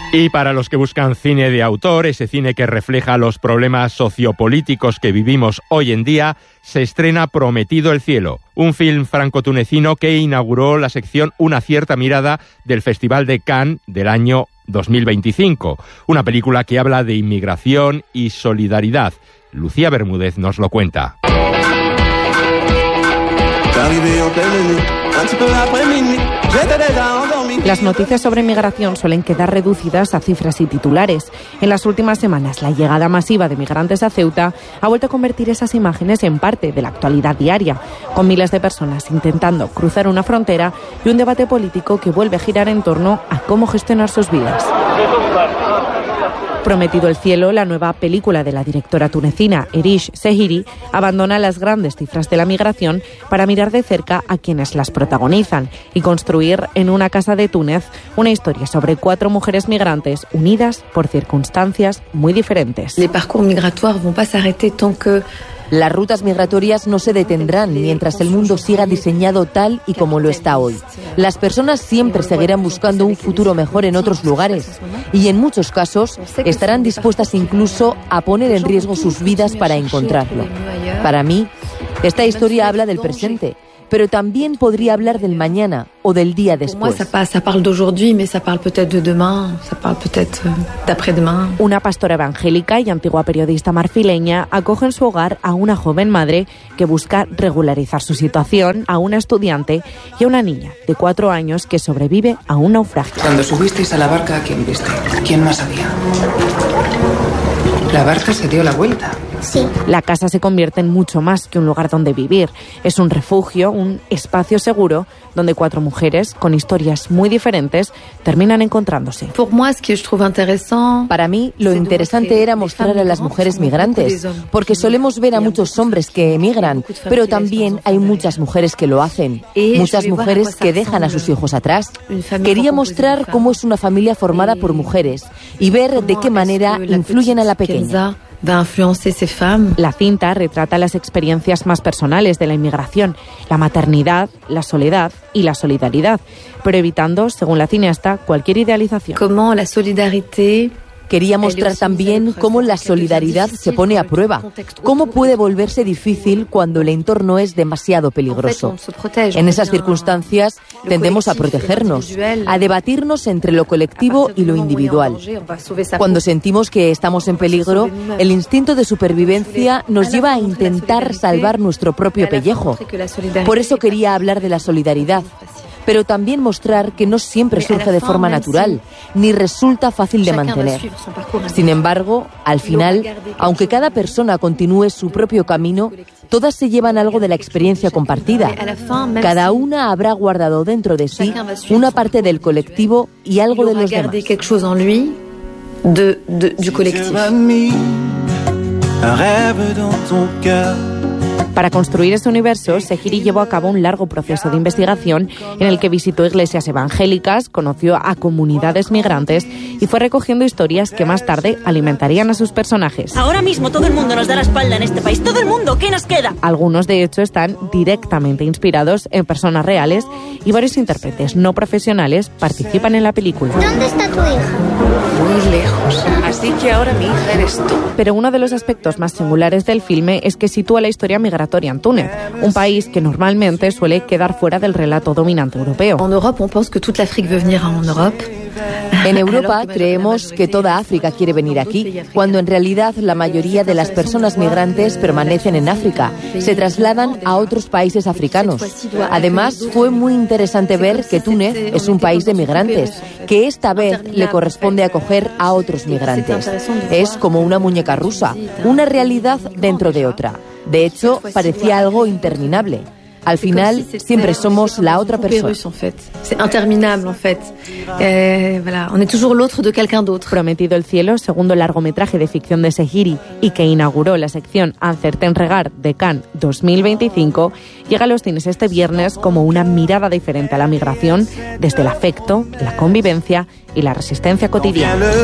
Y para los que buscan cine de autor, ese cine que refleja los problemas sociopolíticos que vivimos hoy en día, se estrena Prometido el cielo, un film franco-tunecino que inauguró la sección Una cierta mirada del Festival de Cannes del año 2025. Una película que habla de inmigración y solidaridad. Lucía Bermúdez nos lo cuenta. Las noticias sobre migración suelen quedar reducidas a cifras y titulares. En las últimas semanas, la llegada masiva de migrantes a Ceuta ha vuelto a convertir esas imágenes en parte de la actualidad diaria, con miles de personas intentando cruzar una frontera y un debate político que vuelve a girar en torno a cómo gestionar sus vidas. Prometido el cielo, la nueva película de la directora tunecina Erish Sehiri, abandona las grandes cifras de la migración para mirar de cerca a quienes las protagonizan y construir en una casa de Túnez una historia sobre 4 mujeres migrantes unidas por circunstancias muy diferentes. Les parcours migratoires vont pas s'arrêter tant que Las rutas migratorias no se detendrán mientras el mundo siga diseñado tal y como lo está hoy. Las personas siempre seguirán buscando un futuro mejor en otros lugares y en muchos casos estarán dispuestas incluso a poner en riesgo sus vidas para encontrarlo. Para mí, esta historia habla del presente, pero también podría hablar del mañana o del día después. Ça parle d'aujourd'hui, mais ça parle peut-être de demain, ça parle peut-être d'après-demain. Una pastora evangélica y antigua periodista marfileña acoge en su hogar a una joven madre que busca regularizar su situación, a una estudiante y a una niña de 4 años que sobrevive a un naufragio. Cuando subisteis a la barca, ¿a quién viste? ¿Quién más había? La barca se dio la vuelta. Sí. La casa se convierte en mucho más que un lugar donde vivir. Es un refugio, un espacio seguro donde 4 mujeres con historias muy diferentes terminan encontrándose. Para mí, lo interesante era mostrar a las mujeres migrantes, porque solemos ver a muchos hombres que emigran, pero también hay muchas mujeres que lo hacen, muchas mujeres que dejan a sus hijos atrás. Quería mostrar cómo es una familia formada por mujeres y ver de qué manera influyen a la pequeña. La cinta retrata las experiencias más personales de la inmigración, la maternidad, la soledad y la solidaridad, pero evitando, según la cineasta, cualquier idealización. Quería mostrar también cómo la solidaridad se pone a prueba, cómo puede volverse difícil cuando el entorno es demasiado peligroso. En esas circunstancias tendemos a protegernos, a debatirnos entre lo colectivo y lo individual. Cuando sentimos que estamos en peligro, el instinto de supervivencia nos lleva a intentar salvar nuestro propio pellejo. Por eso quería hablar de la solidaridad, pero también mostrar que no siempre surge de forma natural, ni resulta fácil de mantener. Sin embargo, al final, aunque cada persona continúe su propio camino, todas se llevan algo de la experiencia compartida. Cada una habrá guardado dentro de sí una parte del colectivo y algo de los demás. Para construir este universo, Sehiri llevó a cabo un largo proceso de investigación en el que visitó iglesias evangélicas, conoció a comunidades migrantes y fue recogiendo historias que más tarde alimentarían a sus personajes. Ahora mismo todo el mundo nos da la espalda en este país. ¡Todo el mundo! ¿Qué nos queda? Algunos, de hecho, están directamente inspirados en personas reales y varios intérpretes no profesionales participan en la película. ¿Dónde está tu hija? Muy lejos. Así que ahora mi hija eres tú. Pero uno de los aspectos más singulares del filme es que sitúa la historia migratoria en Túnez, un país que normalmente suele quedar fuera del relato dominante europeo. En Europa creemos que toda África quiere venir aquí, cuando en realidad la mayoría de las personas migrantes permanecen en África, se trasladan a otros países africanos. Además, fue muy interesante ver que Túnez es un país de migrantes, que esta vez le corresponde acoger a otros migrantes. Es como una muñeca rusa, una realidad dentro de otra. De hecho, parecía algo interminable. Al final, siempre somos la otra persona. Prometido el cielo, segundo largometraje de ficción de Sehiri y que inauguró la sección Un certain regard de Cannes 2025, llega a los cines este viernes como una mirada diferente a la migración desde el afecto, la convivencia y la resistencia cotidiana.